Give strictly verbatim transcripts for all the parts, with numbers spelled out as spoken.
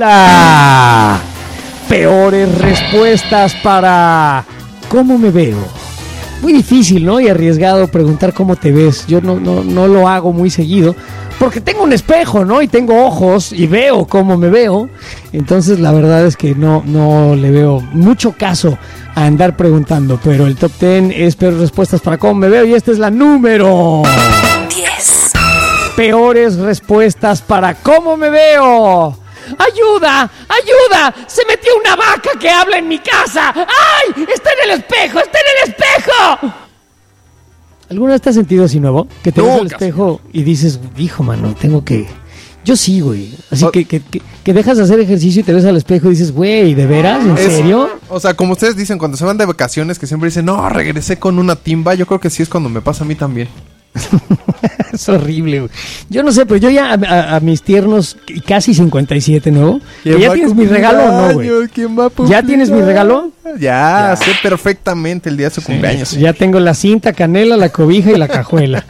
Ah, peores respuestas para ¿cómo me veo? Muy difícil, ¿no? Y arriesgado preguntar cómo te ves. Yo no, no, no lo hago muy seguido porque tengo un espejo, ¿no? Y tengo ojos y veo cómo me veo. Entonces la verdad es que no, no le veo mucho caso a andar preguntando. Pero el top diez es peores respuestas para cómo me veo y esta es la número diez. Peores respuestas para cómo me veo. ¡Ayuda! ¡Ayuda! ¡Se metió una vaca que habla en mi casa! ¡Ay! ¡Está en el espejo! ¡Está en el espejo! ¿Alguna vez te has sentido así nuevo? Que te No, ves al casi. espejo y dices, hijo, mano, tengo que... Yo sí, güey. Así O- que, que, que, que dejas de hacer ejercicio y te ves al espejo y dices, güey, ¿de veras? ¿En Es- serio? O sea, como ustedes dicen, cuando se van de vacaciones, que siempre dicen, no, regresé con una timba. Yo creo que sí es cuando me pasa a mí también. Es horrible, güey. Yo no sé, pero yo ya a, a- a mis tiernos y casi cincuenta y siete, ¿no? ¿Que ¿Ya va a tienes mi cumplir regalo o no, güey? años? ¿Quién va a ¿Ya cumplir tienes mi años? regalo? Ya, sé perfectamente el día de su cumpleaños. sí. Ya tengo la cinta, canela, la cobija y la cajuela.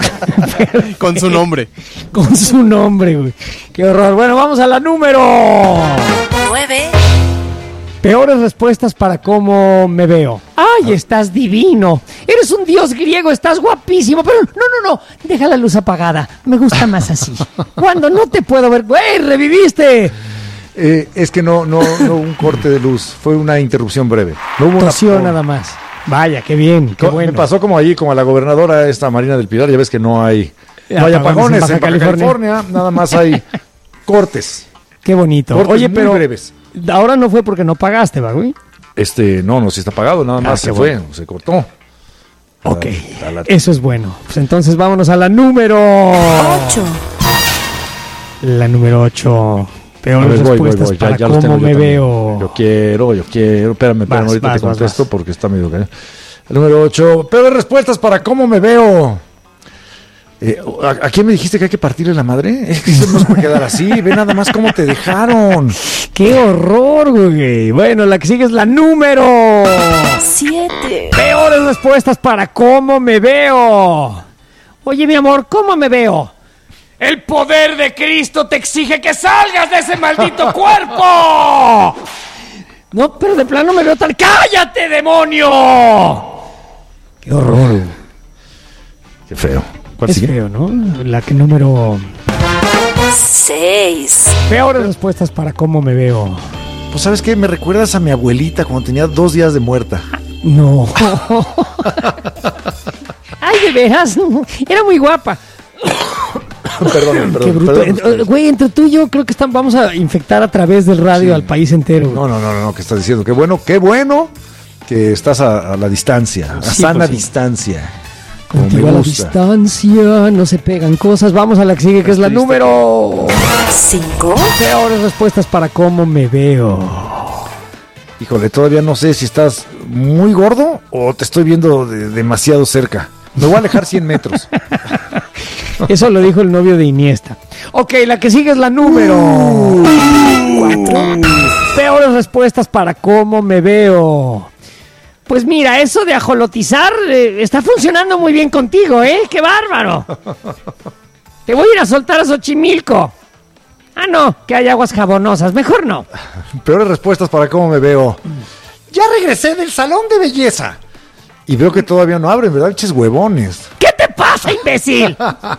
Con su nombre. Con su nombre, güey. Qué horror. Bueno, vamos a la número. nueve. Peores respuestas para cómo me veo. ¡Ay, estás divino! Eres un dios griego, estás guapísimo. Pero no, no, no. Deja la luz apagada. Me gusta más así. Cuando no te puedo ver. ¡Güey, reviviste! Eh, es que no, no, no hubo un corte de luz, fue una interrupción breve. No hubo una Tosió nada más. Vaya, qué bien, qué Co- bueno. Me pasó como allí, como a la gobernadora esta Marina del Pilar, ya ves que no hay, no hay Apagones apagones en Baja en Baja California. California, nada más hay cortes. Qué bonito. Cortes Oye, muy pero breves. ahora no fue porque no pagaste, ¿va, güey? Este, no, no, sí está apagado, nada Ah, más qué se bueno. fue, se cortó. Ok, A la- eso es bueno. Pues entonces vámonos a la número... ocho. La número ocho. A Peores ver, voy, voy, respuestas voy, para ya, ya los cómo tengo yo me también. veo. Yo quiero, yo quiero. Espérame, espérame, Vas, ahorita vas, te vas, contesto vas. porque está medio cañón. El número ocho. Peores respuestas para cómo me veo. Eh, ¿a, a quién me dijiste que hay que partirle la madre? Es que eso no se puede quedar así. Ve nada más cómo te dejaron. ¡Qué horror, güey! Bueno, la que sigue es la número... siete. Peores respuestas para cómo me veo. Oye, mi amor, ¿cómo me veo? El poder de Cristo te exige que salgas de ese maldito cuerpo. No, pero de plano me veo tal... ¡Cállate, demonio! ¡Qué horror! Qué feo. ¿Cuál Es sigue? feo, ¿no? La que número... seis. Peores respuestas para cómo me veo. Pues, ¿sabes qué? Me recuerdas a mi abuelita cuando tenía dos días de muerta. No. Ay, de veras. Era muy guapa. Perdón, Qué bruto. perdón. Eh, Güey, entre tú y yo creo que están, vamos a infectar a través del radio al país entero. No, no, no, no, no, ¿qué estás diciendo? Qué bueno, qué bueno que estás a, a la distancia, a Sí, sana pues sí. distancia. Como Contigo me a la gusta. distancia, no se pegan cosas. Vamos a la que sigue, que es la triste. número... cinco. Peores respuestas para cómo me veo. Híjole, todavía no sé si estás muy gordo o te estoy viendo de- demasiado cerca. Me voy a alejar cien metros. Eso lo dijo el novio de Iniesta. Ok, la que sigue es la número... cuatro. Peores respuestas para cómo me veo. Pues mira, eso de ajolotizar eh, está funcionando muy bien contigo, ¿eh? ¡Qué bárbaro! Te voy a ir a soltar a Xochimilco. Ah, no, que hay aguas jabonosas. Mejor no. Peores respuestas para cómo me veo. Ya regresé del salón de belleza. Y veo que todavía no abren, ¿verdad? Eches huevones. ¿Qué te pasa, imbécil?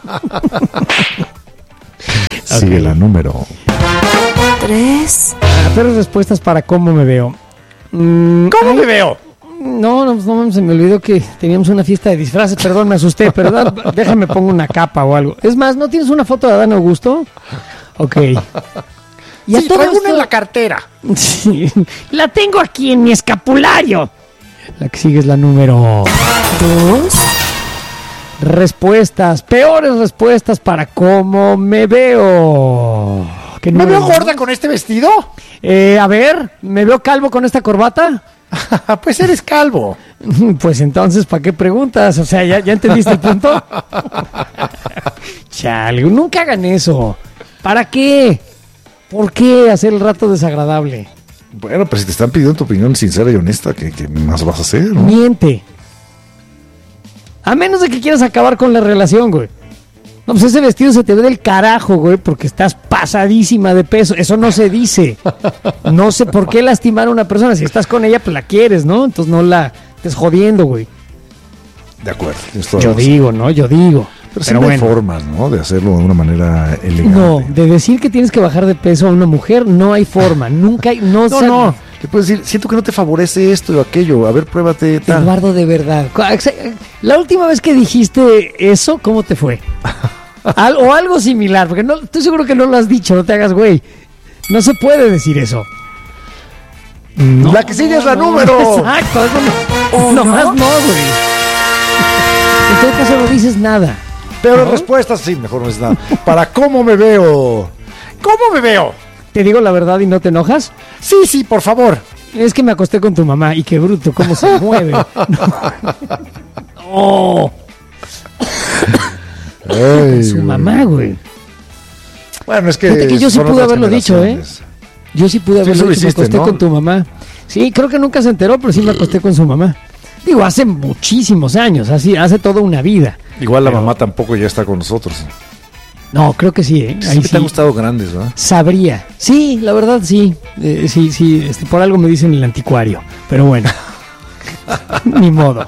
Sigue la número. tres. Ah, peores respuestas para cómo me veo. Mm, ¿Cómo ay, me veo? No, no, no, se me olvidó que teníamos una fiesta de disfraces. Perdón, me asusté, pero da- déjame pongo una capa o algo. Es más, ¿no tienes una foto de Adán Augusto? Ok. Y a Sí, todo traigo una esto- en la cartera. Sí, la tengo aquí en mi escapulario. La que sigue es la número dos. respuestas, peores respuestas para cómo me veo. ¿Qué ¿Me número? veo gorda con este vestido? Eh, a ver, ¿me veo calvo con esta corbata? Pues eres calvo. Pues entonces, ¿para qué preguntas? O sea, ¿ya, ya entendiste el punto? Chale, nunca hagan eso. ¿Para qué? ¿Por qué hacer el rato desagradable? Bueno, pero si te están pidiendo tu opinión sincera y honesta, ¿qué, qué más vas a hacer? ¿No? Miente. A menos de que quieras acabar con la relación, güey. No, pues ese vestido se te ve del carajo, güey, porque estás pasadísima de peso. Eso no se dice. No sé por qué lastimar a una persona. Si estás con ella, pues la quieres, ¿no? Entonces no la estés jodiendo, güey. De acuerdo. tienes toda Yo la razón. digo, ¿no? Yo digo. Pero, Pero sí hay bueno. formas, ¿no? De hacerlo de una manera elegante. No, de decir que tienes que bajar de peso a una mujer, no hay forma. Nunca hay. No, No, se- no. Le puedes decir, siento que no te favorece esto o aquello. A ver, pruébate tal. Eduardo, de verdad. La última vez que dijiste eso, ¿cómo te fue? Al- o algo similar, porque no, estoy seguro que no lo has dicho, no te hagas güey. No se puede decir eso. No, La que sigue es la no, número. Exacto, eso no. Uno. Nomás no, güey. En todo caso no dices nada. Pero ¿no? respuestas, sí, mejor no es nada. Para cómo me veo. ¿Cómo me veo? ¿Te digo la verdad y no te enojas? Sí, sí, por favor. Es que me acosté con tu mamá y qué bruto, cómo se mueve. No. Ay, Su güey. mamá, güey. Bueno, es que. Fíjate que yo sí son pude otras haberlo dicho, ¿eh? generaciones. Yo sí pude Sí, haberlo eso lo dicho, hiciste, me acosté ¿no? con tu mamá. Sí, creo que nunca se enteró, pero sí me acosté con su mamá. Digo, hace muchísimos años, así, hace toda una vida. Igual la mamá tampoco ya está con nosotros. No, creo que sí, ¿eh? Ahí Siempre te sí. han gustado grandes, ¿verdad? Sabría. Sí, la verdad sí. Eh, sí, sí, este, por algo me dicen el anticuario. Pero bueno. Ni modo.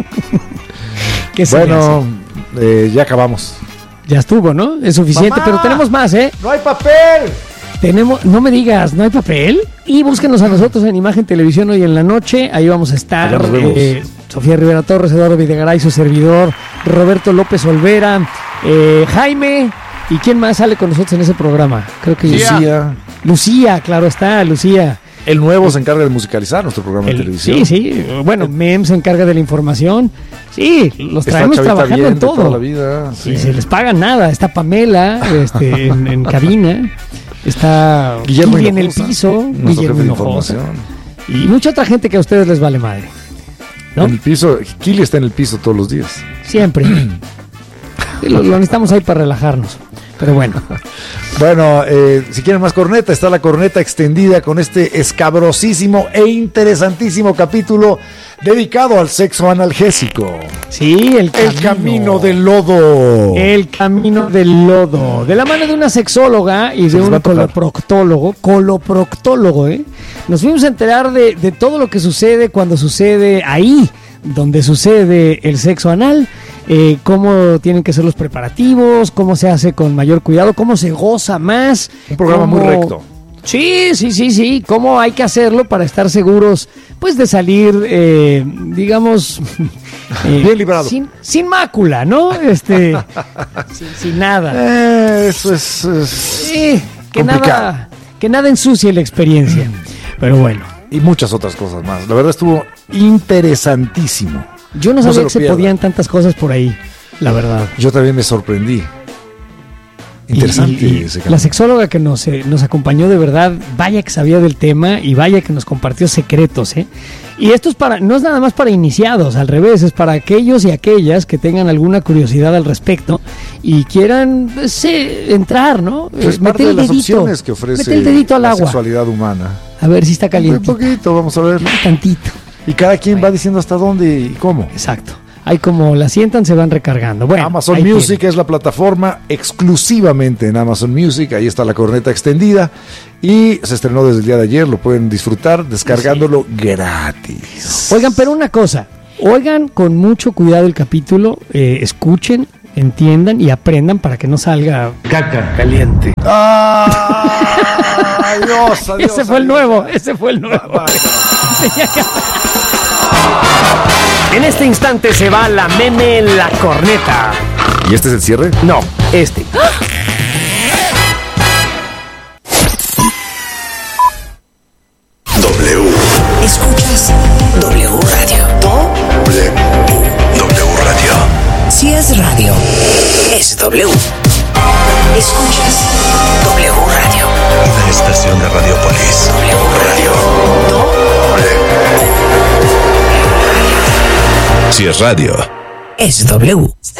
¿Qué se le Bueno, eh, ya acabamos. hace? Ya estuvo, ¿no? Es suficiente, ¡Mamá! pero tenemos más, ¿eh? ¡No hay papel! Tenemos, no me digas, ¿no hay papel? Y búsquenos a nosotros en Imagen Televisión hoy en la noche. Ahí vamos a estar. Allá nos vemos. eh, Sofía Rivera Torres, Eduardo Videgaray, su servidor, Roberto López Olvera, eh, Jaime. ¿Y quién más sale con nosotros en ese programa? Creo que Lucía. Lucía, claro está, Lucía. El nuevo se encarga de musicalizar nuestro programa de El- televisión. sí, sí. Bueno, Mem se encarga de la información. Sí, los Está traemos Chavita trabajando bien en de toda todo. la vida. Sí. Y se les paga nada. Está Pamela este, en, en cabina. Está Guillermo Kili en el Hinojosa, piso. nuestro Guillermo jefe de Hinojosa. información. Y mucha otra gente que a ustedes les vale madre. ¿No? En el piso, Kili está en el piso todos los días. Siempre. Sí, lo, lo necesitamos ahí para relajarnos. Pero bueno. Bueno, eh, si quieren más corneta, está la corneta extendida con este escabrosísimo e interesantísimo capítulo dedicado al sexo analgésico. Sí, el camino. El camino del lodo. El camino del lodo. De la mano de una sexóloga y Se de les va un a tocar. coloproctólogo. Coloproctólogo, ¿eh? Nos fuimos a enterar de, de todo lo que sucede cuando sucede ahí, donde sucede el sexo anal. Eh, cómo tienen que ser los preparativos, cómo se hace con mayor cuidado, cómo se goza más. Un programa cómo- muy recto. Sí, sí, sí, sí. Cómo hay que hacerlo para estar seguros, pues, de salir, eh, digamos, eh, Bien librado. Sin, sin mácula, ¿no? Este, sin, sin nada. Eh, eso es, es Sí, que complicado. nada, que nada ensucie la experiencia. Pero bueno, Y muchas otras cosas más. La verdad estuvo interesantísimo. yo no No se sabía lo que se pierdan. podían tantas cosas por ahí, la verdad. Yo también me sorprendí. Interesante Y- y- y ese la camino. sexóloga que nos, eh, nos acompañó de verdad, vaya que sabía del tema y vaya que nos compartió secretos, ¿eh? Y esto es para, no es nada más para iniciados, al revés, es para aquellos y aquellas que tengan alguna curiosidad al respecto y quieran pues, eh, entrar, ¿no? Es Eh, parte meter de el las dedito, opciones que ofrece meter el dedito al la agua, sexualidad humana. a ver si está Un caliente, poquito, vamos a ver. tantito. Y cada quien va diciendo hasta dónde y cómo. Exacto. Ahí como la sientan se van recargando. Bueno, Amazon ahí Music tienen. es la plataforma exclusivamente en Amazon Music. Ahí está la corneta extendida. Y se estrenó desde el día de ayer. Lo pueden disfrutar descargándolo gratis. Oigan, pero una cosa, oigan con mucho cuidado el capítulo, eh, escuchen, entiendan y aprendan para que no salga caca caliente. ¡Ah! Adiós, adiós, Ese fue el adiós. nuevo, ese fue el nuevo. Bye, bye. En este instante se va la meme la corneta. ¿Y este es el cierre? No, este. W. Escuchas W Radio. W. W Radio. Si es radio, es W. Escuchas W Radio. Una estación de Radiopolis. W Radio. W. Si es radio. Es W.